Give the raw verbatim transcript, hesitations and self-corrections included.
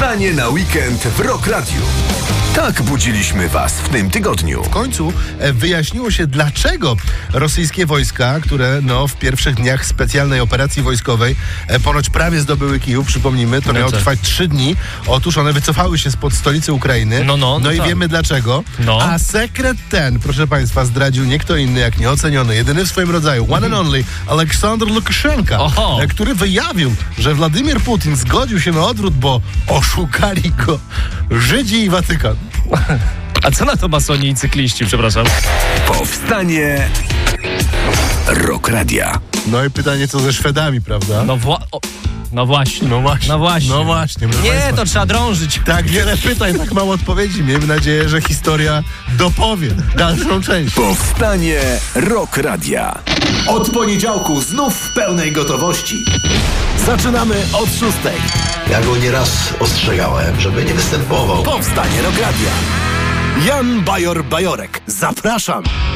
Powstanie na weekend w Rock Radio. Tak budziliśmy was w tym tygodniu. W końcu e, wyjaśniło się, dlaczego rosyjskie wojska, które no, w pierwszych dniach specjalnej operacji wojskowej e, ponoć prawie zdobyły Kijów, przypomnijmy, to No miało tak. trwać trzy dni. Otóż one wycofały się spod stolicy Ukrainy. No, no, no i tak. wiemy dlaczego. No. A sekret ten, proszę państwa, zdradził nie kto inny jak nieoceniony, jedyny w swoim rodzaju, one and only, Aleksandr Łukaszenka, Oho. e, który wyjawił, że Władimir Putin zgodził się na odwrót, bo oszukali go Żydzi i Watykan. A co na to masoni i cykliści, przepraszam? Powstanie Rock Radia. No i pytanie, co ze Szwedami, prawda? No, wła- o, no właśnie. No właśnie. No właśnie. No właśnie. proszę Nie, państwa. to trzeba drążyć. Tak wiele pytań, tak mało odpowiedzi. Miejmy nadzieję, że historia dopowie dalszą część. Powstanie Rock Radia. Od poniedziałku znów w pełnej gotowości. Zaczynamy od szóstej. Ja go nieraz ostrzegałem, żeby nie występował. Powstanie Rock Radia. Jan Bajor-Bajorek. Zapraszam.